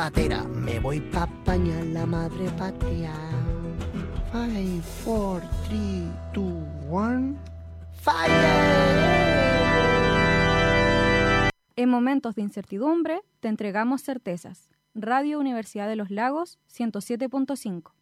Atera, me voy pa' España, la madre patria. 5, 4, 3, 2, 1, ¡fire! En momentos de incertidumbre, te entregamos certezas. Radio Universidad de los Lagos 107.5.